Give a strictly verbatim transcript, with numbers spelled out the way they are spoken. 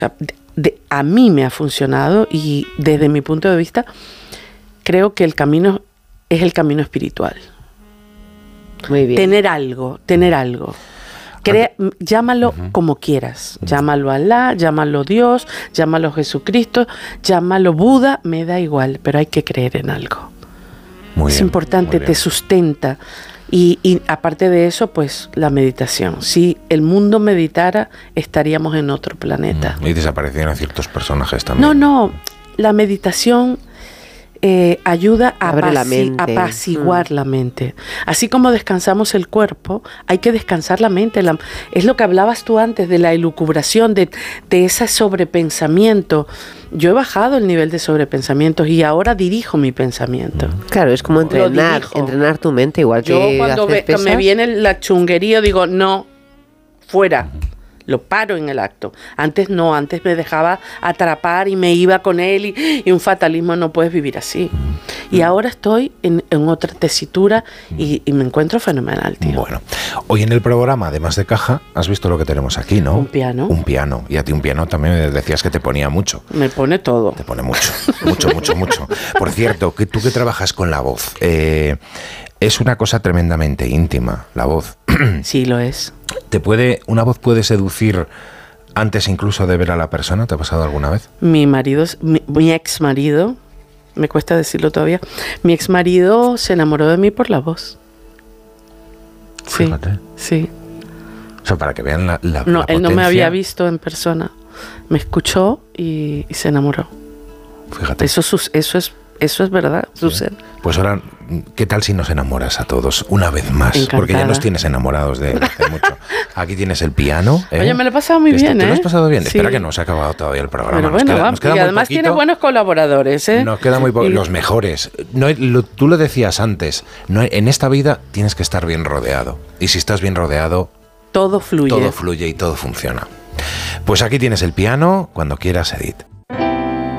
De, de, a mí me ha funcionado y desde mi punto de vista creo que el camino es el camino espiritual. Muy bien. Tener algo, tener algo. Crea, llámalo uh-huh. como quieras. Llámalo Alá, llámalo Dios, llámalo Jesucristo, llámalo Buda, me da igual, pero hay que creer en algo. Muy es bien, importante, te sustenta. Y, y aparte de eso, pues la meditación. Si el mundo meditara, estaríamos en otro planeta. Y desaparecieran ciertos personajes también. No, no. La meditación eh, ayuda a Abre la apaci- mente. apaciguar mm. la mente. Así como descansamos el cuerpo, hay que descansar la mente. La, es lo que hablabas tú antes de la elucubración, de, de ese sobrepensamiento. Yo he bajado el nivel de sobrepensamientos y ahora dirijo mi pensamiento. Claro, es como entrenar, entrenar tu mente, igual que Yo cuando hacer ve, pesas. me viene la chunguería, digo, no, fuera. Lo paro en el acto. Antes no, antes me dejaba atrapar y me iba con él y, y un fatalismo, no puedes vivir así. Y ahora estoy en, en otra tesitura y, y me encuentro fenomenal, tío. Bueno, hoy en el programa, además de caja, has visto lo que tenemos aquí, ¿no? Un piano. Un piano. Y a ti un piano también me decías que te ponía mucho. Me pone todo. Te pone mucho, mucho, mucho, mucho. Por cierto, que tú que trabajas con la voz, eh, es una cosa tremendamente íntima, la voz. Sí, lo es. ¿Te puede, una voz puede seducir antes incluso de ver a la persona? ¿Te ha pasado alguna vez? Mi marido, mi, mi ex marido, me cuesta decirlo todavía, mi ex marido se enamoró de mí por la voz. Sí, Fíjate. sí. O sea, para que vean la, la, No, la él no me potencia. había visto en persona. Me escuchó y, y se enamoró. Fíjate. Eso, eso es Eso es verdad, sucede. Pues ahora, ¿qué tal si nos enamoras a todos una vez más? Encantada. Porque ya nos tienes enamorados de hace mucho. Aquí tienes el piano. ¿eh? Oye, me lo he pasado muy Este, bien, ¿Te ¿eh? lo has pasado bien? Sí. Espera que no se ha acabado todavía el programa. Pero nos bueno, queda, va, nos queda y muy además poquito. tienes buenos colaboradores, ¿eh? Nos queda muy po- Y- los mejores. No, hay- lo- tú lo decías antes, no hay- en esta vida tienes que estar bien rodeado. Y si estás bien rodeado, Todo fluye. todo fluye y todo funciona. Pues aquí tienes el piano, cuando quieras, Edith.